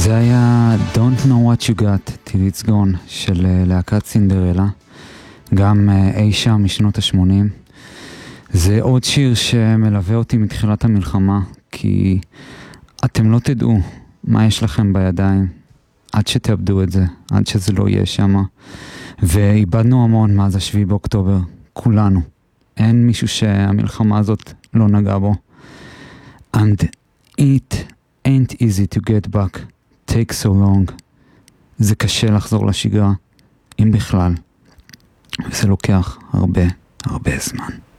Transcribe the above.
זה היה Don't Know What You Got Till It's Gone של להקת סינדרלה, גם אי שם משנות ה-80. זה עוד שיר שמלווה אותי מתחילת המלחמה, כי אתם לא תדעו מה יש לכם בידיים עד שתאבדו את זה, עד שזה לא יהיה שמה. ואיבדנו המון מאז ה-7 באוקטובר, כולנו. אין מישהו שהמלחמה הזאת לא נגע בו. And it ain't easy to get back. Take so long. זה קשה לחזור לשגרה, אם בכלל. וזה לוקח הרבה זמן.